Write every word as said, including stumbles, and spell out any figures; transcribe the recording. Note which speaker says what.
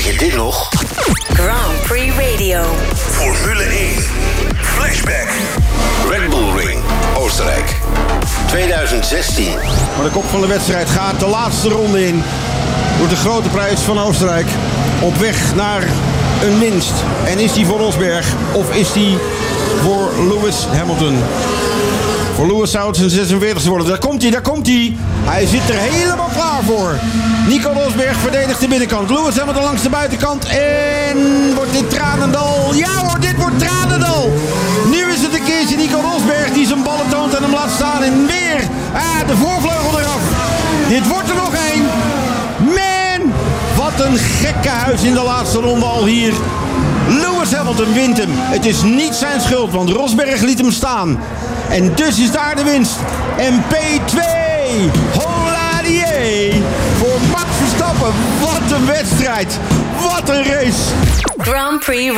Speaker 1: je dit nog?
Speaker 2: Grand Prix Radio.
Speaker 1: Formule één. Flashback. Red Bull Ring, Oostenrijk. tweeduizend zestien.
Speaker 3: Maar de kop van de wedstrijd gaat de laatste ronde in. Wordt de grote prijs van Oostenrijk. Op weg naar een winst. En is die voor Rosberg of is die voor Lewis Hamilton? Voor Lewis zou het zijn zesenveertigste worden. Daar komt hij, daar komt hij. Hij zit er helemaal klaar voor. Nico Rosberg verdedigt de binnenkant. Lewis Hamilton langs de buitenkant. En wordt dit Tranendal. Ja hoor, dit wordt Tranendal. Nu is het een keertje Nico Rosberg die zijn ballen toont en hem laat staan. En weer ah, de voorvleugel eraf. Dit wordt er nog één. Man, wat een gekke huis in de laatste ronde al hier. Lewis Hamilton wint hem. Het is niet zijn schuld, want Rosberg liet hem staan. En dus is daar de winst. En P twee. Hola die voor Max Verstappen. Wat een wedstrijd. Wat een race.
Speaker 2: Grand Prix